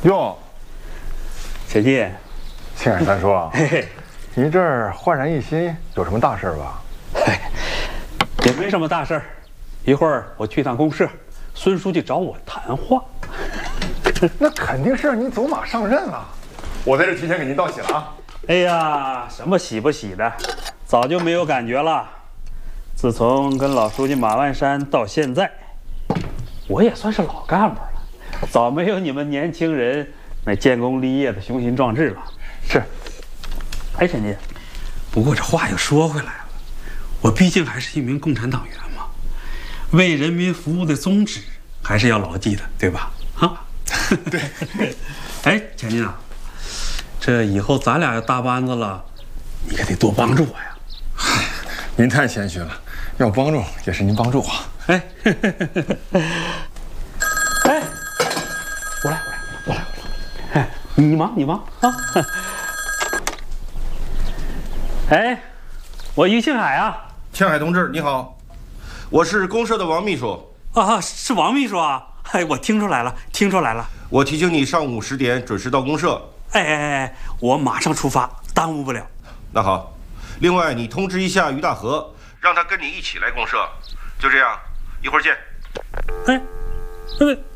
哟， 钱进， 青海三叔啊， 嘿嘿， 你这儿焕然一新，有什么大事吧？ 也没什么大事儿。一会儿我去趟公社，孙书记找我谈话。 那肯定是让您走马上任了。我在这提前给您道喜了啊！ 哎呀，什么喜不喜的，早就没有感觉了。自从跟老书记马万山到现在，我也算是老干部了。早没有你们年轻人那建功立业的雄心壮志了。 是， 哎，陈进，不过这话又说回来了，我毕竟还是一名共产党员嘛，为人民服务的宗旨还是要牢记的，对吧？啊， 对。 哎，钱进啊，这以后咱俩要搭班子了，你可得多帮助我呀。 嗨，您太谦虚了，要帮助也是您帮助我。 哎，哎。我来，哎，你忙啊！哎，我于庆海啊， 庆海同志你好，我是公社的王秘书。 啊，是王秘书啊！哎，我听出来了。 我提醒你上午10点准时到公社。 哎，我马上出发，耽误不了。 那好，另外你通知一下于大河，让他跟你一起来公社。就这样，一会儿见。 哎，